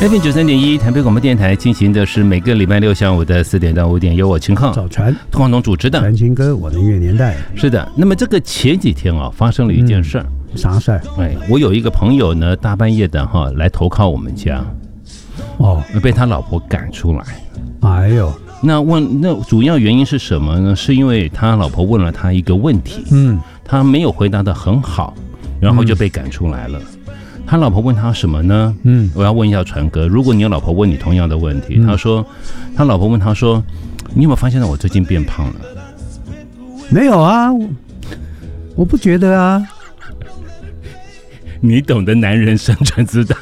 FM 93.1台北广播电台进行的是每个礼拜六下午的4点到5点，由我秦浩、 赵传、 童广东主持的传情歌，我的音乐年代。 是的，那么这个前几天啊，发生了一件事儿。 啥事儿？ 我有一个朋友呢，大半夜的来投靠我们家，被他老婆赶出来。 哎呦， 那主要原因是什么呢？是因为他老婆问了他一个问题，他没有回答得很好，然后就被赶出来了。他老婆问他什么呢？我要问一下传哥，如果你有老婆问你同样的问题，他老婆问他说，你有没有发现到我最近变胖了？ 没有啊，我不觉得啊。 你懂得男人生存之道。